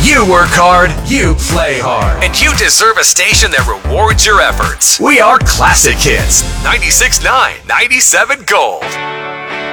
You work hard, you play hard. And you deserve a station that rewards your efforts. We are Classic Hits. 96.9, 97 Gold.